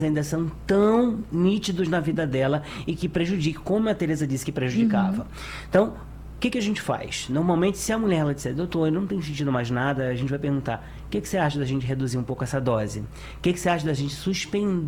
ainda são tão nítidos na vida dela e que prejudicam, como a Teresa disse que prejudicava. Então, o que a gente faz? Normalmente, se a mulher ela disser, doutor, eu não tenho sentido mais nada, a gente vai perguntar, o que você acha da gente reduzir um pouco essa dose? O que você acha da gente suspender